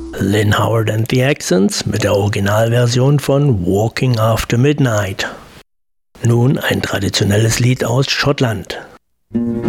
Lynn Howard and the Accents mit der Originalversion von Walking After Midnight. Nun ein traditionelles Lied aus Schottland.